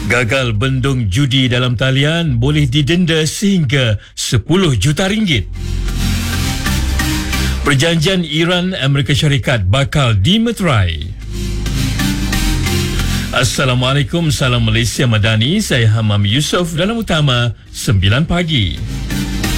Gagal bendung judi dalam talian boleh didenda sehingga 10 juta ringgit. Perjanjian Iran Amerika Syarikat bakal dimeterai. Assalamualaikum, salam Malaysia Madani. Saya Hamam Yusof dalam utama 9 pagi.